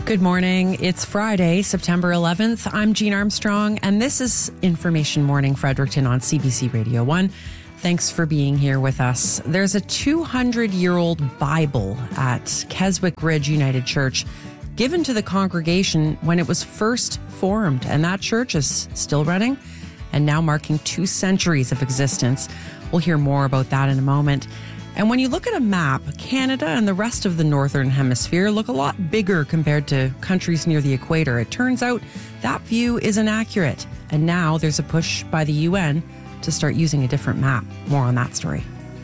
Good morning. It's Friday, September 11th. I'm Jean Armstrong, and this is Information Morning Fredericton on CBC Radio 1. Thanks for being here with us. There's a 200-year-old Bible at Keswick Ridge United Church given to the congregation when it was first formed, and that church is still running and now marking 2 centuries of existence. We'll hear more about that in a moment. And when you look at a map, Canada and the rest of the Northern Hemisphere look a lot bigger compared to countries near the equator. It turns out that view is inaccurate. And now there's a push by the UN to start using a different map. More on that story.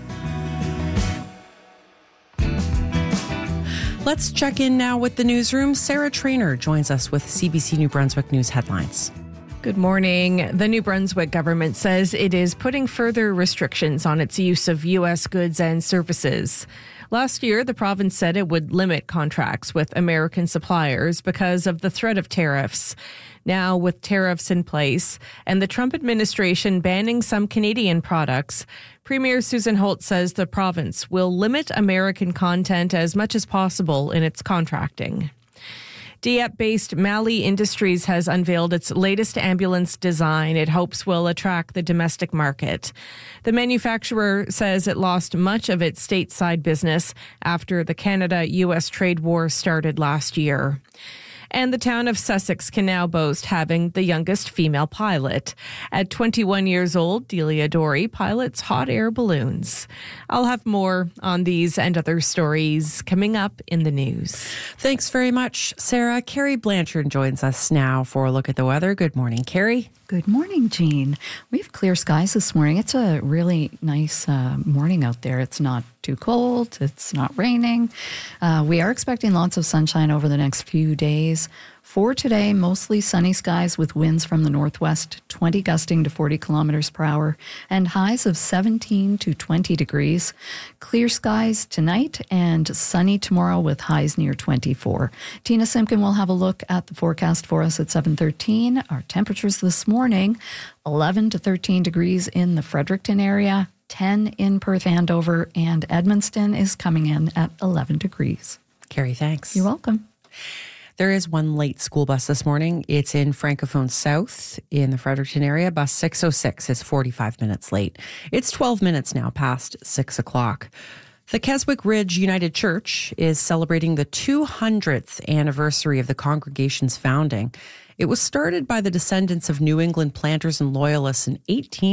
Let's check in now with the newsroom. Sarah Traynor joins us with CBC New Brunswick News headlines. Good morning. The New Brunswick government says it is putting further restrictions on its use of U.S. goods and services. Last year, the province said it would limit contracts with American suppliers because of the threat of tariffs. Now, with tariffs in place and the Trump administration banning some Canadian products, Premier Susan Holt says the province will limit American content as much as possible in its contracting. Dieppe-based Mali Industries has unveiled its latest ambulance design it hopes will attract the domestic market. The manufacturer says it lost much of its stateside business after the Canada-U.S. trade war started last year. And the town of Sussex can now boast having the youngest female pilot. At 21 years old, Delia Dory pilots hot air balloons. I'll have more on these and other stories coming up in the news. Thanks very much, Sarah. Carrie Blanchard joins us now for a look at the weather. Good morning, Carrie. Good morning, Jean. We have clear skies this morning. It's a really nice morning out there. It's not too cold. It's not raining. We are expecting lots of sunshine over the next few days. For today, mostly sunny skies with winds from the northwest, 20 gusting to 40 kilometers per hour, and highs of 17 to 20 degrees. Clear skies tonight and sunny tomorrow with highs near 24. Tina Simpkin will have a look at the forecast for us at 7:13. Our temperatures this morning, 11 to 13 degrees in the Fredericton area, 10 in Perth Andover, and Edmundston is coming in at 11 degrees. Carrie, thanks. You're welcome. There is one late school bus this morning. It's in Francophone South in the Fredericton area. Bus 606 is 45 minutes late. It's 12 minutes now past 6 o'clock. The Keswick Ridge United Church is celebrating the 200th anniversary of the congregation's founding. It was started by the descendants of New England planters and loyalists in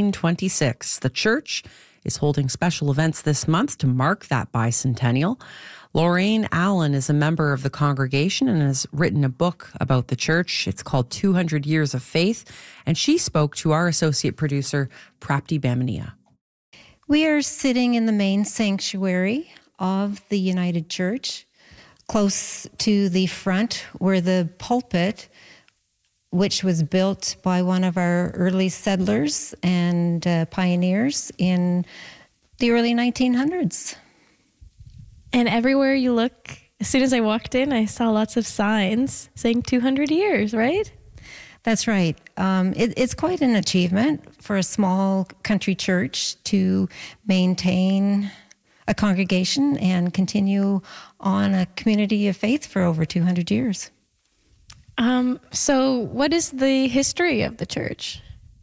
1826. The church is holding special events this month to mark that bicentennial. Lorraine Allen is a member of the congregation and has written a book about the church. It's called 200 Years of Faith, and she spoke to our associate producer, Prapti Bamania. We are sitting in the main sanctuary of the United Church, close to the front where the pulpit, which was built by one of our early settlers and pioneers in the early 1900s. And everywhere you look, as soon as I walked in, I saw lots of signs saying 200 years, right? That's right. It's quite an achievement for a small country church to maintain a congregation and continue on a community of faith for over 200 years. So what is the history of the church?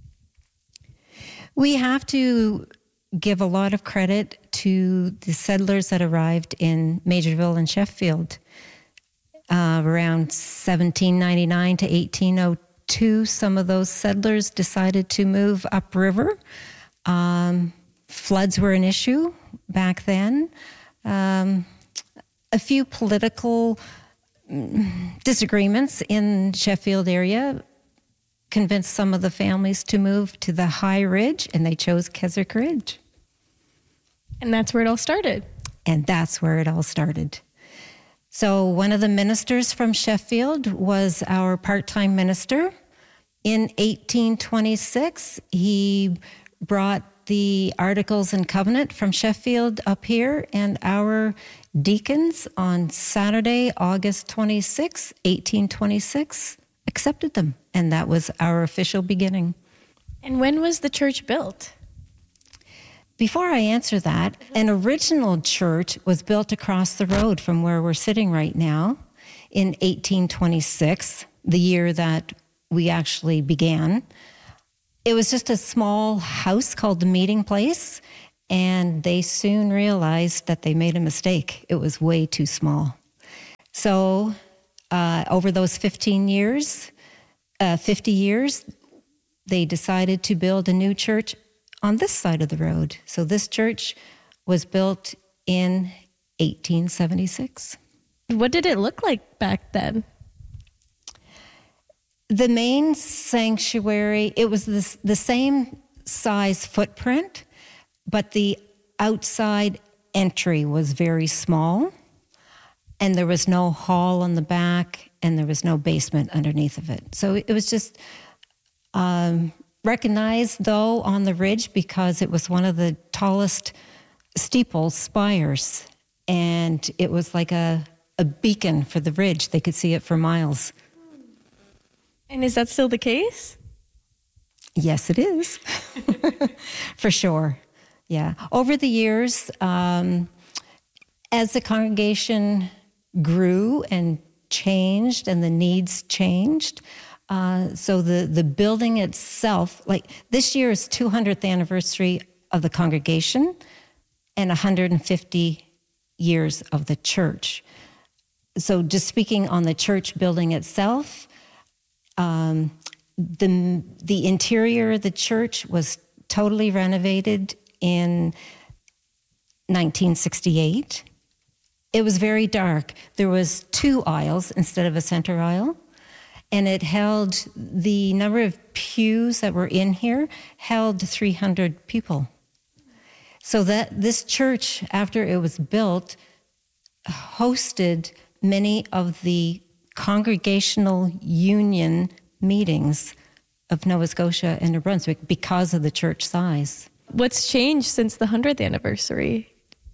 We have to give a lot of credit to the settlers that arrived in Majorville and Sheffield around 1799 to 1802. Some of those settlers decided to move upriver. Floods were an issue back then. A few political disagreements in Sheffield area convinced some of the families to move to the high ridge, and they chose Keswick Ridge. And that's where it all started. And that's where it all started. So one of the ministers from Sheffield was our part-time minister. In 1826, he brought the Articles and Covenant from Sheffield up here, and our deacons on Saturday, August 26, 1826, accepted them. And that was our official beginning. And when was the church built? Before I answer that, an original church was built across the road from where we're sitting right now in 1826, the year that we actually began. It was just a small house called the Meeting Place, and they soon realized that they made a mistake. It was way too small. So over those 50 years, they decided to build a new church on this side of the road. So this church was built in 1876. What did it look like back then? The main sanctuary, it was the same size footprint, but the outside entry was very small, and there was no hall on the back, and there was no basement underneath of it. So it was just recognized, though, on the ridge because it was one of the tallest spires, and it was like a beacon for the ridge. They could see it for miles. And is that still the case? Yes, it is. For sure. Yeah. Over the years, as the congregation grew and changed and the needs changed, so the building itself, like this year is 200th anniversary of the congregation and 150 years of the church. So just speaking on the church building itself, the interior of the church was totally renovated in 1968. It was very dark. There was 2 aisles instead of a center aisle, and it held, the number of pews that were in here held 300 people. So that this church, after it was built, hosted many of the Congregational Union meetings of Nova Scotia and New Brunswick because of the church size. What's changed since the 100th anniversary?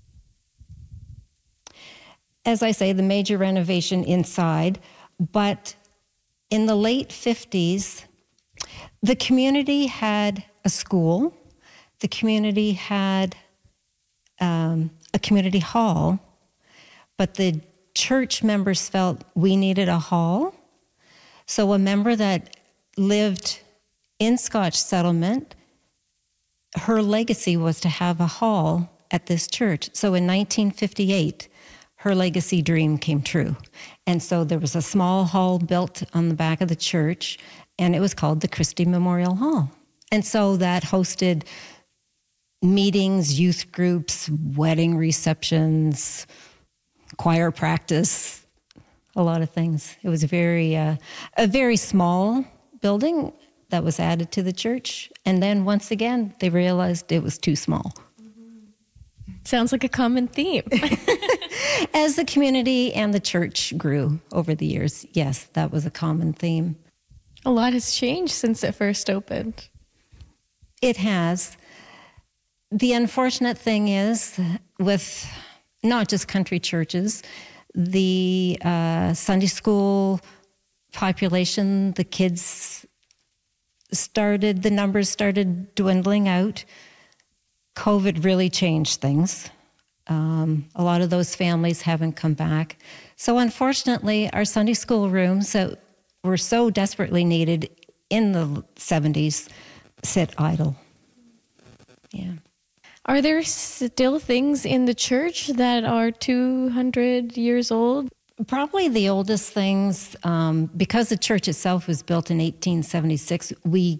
As I say, the major renovation inside, but in the late 50s, the community had a school, the community had a community hall, but the church members felt we needed a hall. So a member that lived in Scotch Settlement, her legacy was to have a hall at this church. So in 1958, her legacy dream came true. And so there was a small hall built on the back of the church, and it was called the Christie Memorial Hall. And so that hosted meetings, youth groups, wedding receptions, choir practice, a lot of things. It was a very small building that was added to the church. And then once again, they realized it was too small. Sounds like a common theme. As the community and the church grew over the years, yes, that was a common theme. A lot has changed since it first opened. It has. The unfortunate thing is, with not just country churches, the Sunday school population, the kids the numbers started dwindling out. COVID really changed things. A lot of those families haven't come back. So unfortunately, our Sunday school rooms that were so desperately needed in the 70s sit idle. Yeah. Are there still things in the church that are 200 years old? Probably the oldest things, because the church itself was built in 1876, we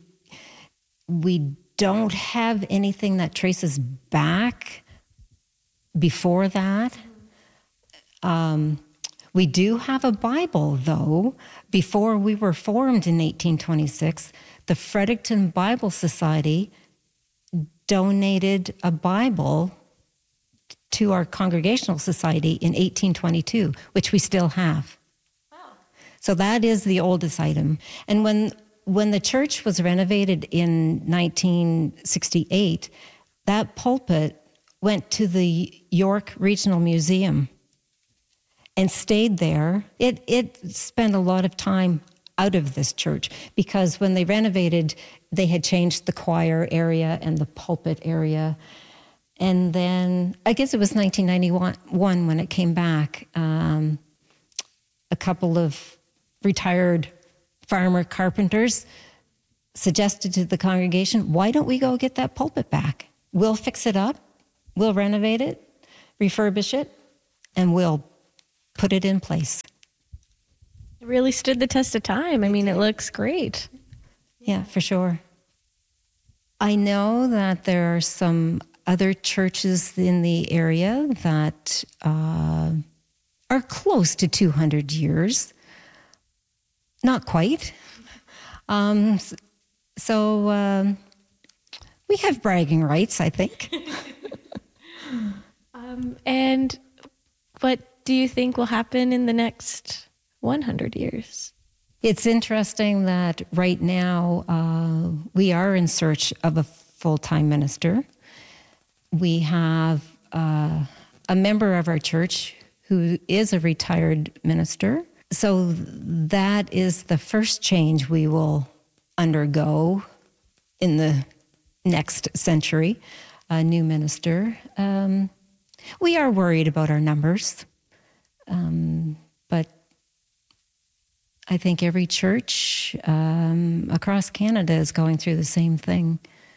don't have anything that traces back before that. We do have a Bible, though. Before we were formed in 1826, the Fredericton Bible Society donated a Bible to our Congregational Society in 1822, which we still have. Wow. So that is the oldest item. And when the church was renovated in 1968, that pulpit went to the York Regional Museum and stayed there. It spent a lot of time out of this church because when they renovated, they had changed the choir area and the pulpit area. And then, I guess it was 1991 when it came back. a couple of retired farmer carpenters suggested to the congregation, why don't we go get that pulpit back? We'll fix it up, we'll renovate it, refurbish it, and we'll put it in place. It really stood the test of time. I mean, it looks great. Yeah, for sure. I know that there are some other churches in the area that are close to 200 years. Not quite. So we have bragging rights, I think. And what do you think will happen in the next 100 years? It's interesting that right now we are in search of a full-time minister. We have a member of our church who is a retired minister. So that is the first change we will undergo in the next century, a new minister. We are worried about our numbers, but I think every church across Canada is going through the same thing.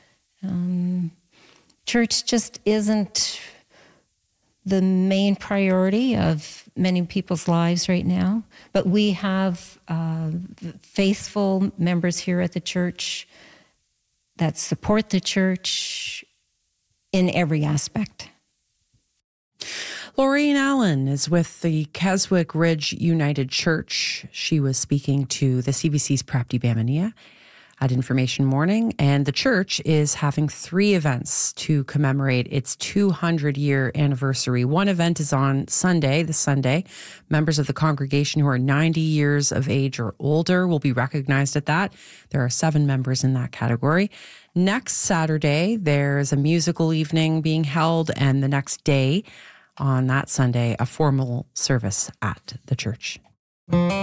Church just isn't the main priority of many people's lives right now, but we have faithful members here at the church that support the church in every aspect. Laureen Allen is with the Keswick Ridge United Church. She was speaking to the CBC's Prapti Bamania at Information Morning, and the church is having 3 events to commemorate its 200-year anniversary. One event is on Sunday, this Sunday. Members of the congregation who are 90 years of age or older will be recognized at that. There are 7 members in that category. Next Saturday, there's a musical evening being held, and the next day, on that Sunday, a formal service at the church.